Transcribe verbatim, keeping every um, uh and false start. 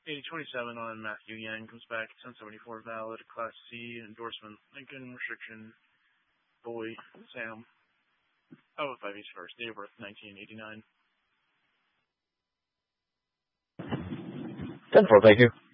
eighty twenty-seven on Matthew Yang comes back. ten seventy-four valid. Class C endorsement. Lincoln restriction. Boy Sam. Oh, five East first. Date of birth nineteen eighty-nine. ten four, thank you.